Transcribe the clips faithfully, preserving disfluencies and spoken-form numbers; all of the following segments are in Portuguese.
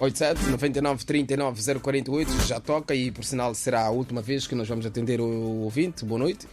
oito sete nove nove três nove zero quatro oito já toca e, por sinal, será a última vez que nós vamos atender o ouvinte. Boa noite.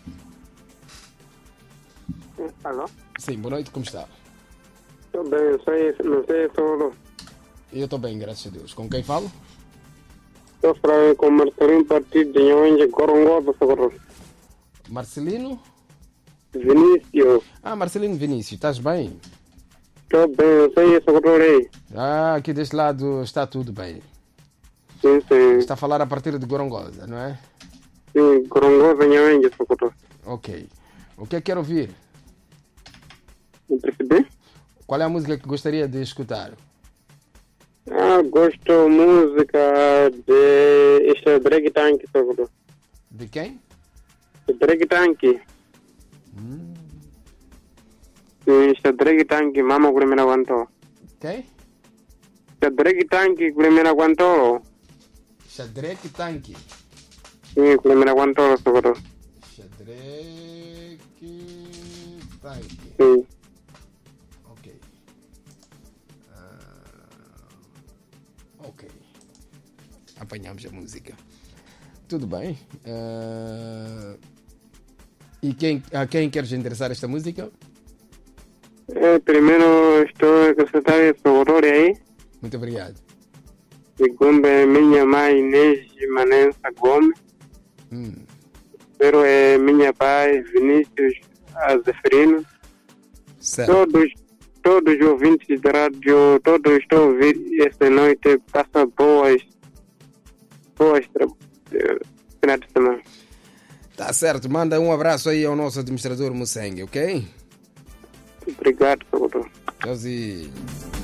Alô? Sim, boa noite, como está? Estou bem, sei, não sei, estou... Eu estou bem, graças a Deus. Com quem falo? Estou falando com o Marcelino Partido de Nhonge, Corongodo, Socorro. Marcelino? Vinícius. Ah, Marcelino Vinícius, estás bem? Estou bem, eu sei, Socorro aí. Ah, aqui deste lado está tudo bem. Sim, sim. Está a falar a partir de Gorongosa, não é? Sim, Corongodo, Nhonge, Socorro. Ok. O que é que quer ouvir? Não percebi? Qual é a música que gostaria de escutar? Ah, gosto música de... Este é Drag Tank, Socorro. De quem? Drag Tank. Hum. Sim, este é Drag Tank, Mama Guremina Guanto. Quem? Este é Drag Tank, Guremina Guanto. Xadrec Tanque. Sim, Guremina Guanto, Socorro. Xadrec Tanque. Sim. Ok. Ah, ok. Apanhamos a música. Tudo bem. Ah, e quem, a quem queres endereçar esta música? É, primeiro estou com o secretário de Socorro aí. Muito obrigado. Segundo é minha mãe Inês Manença Gomes. Hum. Terceiro é minha pai Vinícius Azeferino. Certo. Todos, todos os ouvintes da rádio, todos estão a ouvir esta noite. Passa boas, boas tra- final de semana. Tá certo. Manda um abraço aí ao nosso administrador Moçengue, ok? Obrigado, Socorro. Tchauzinho.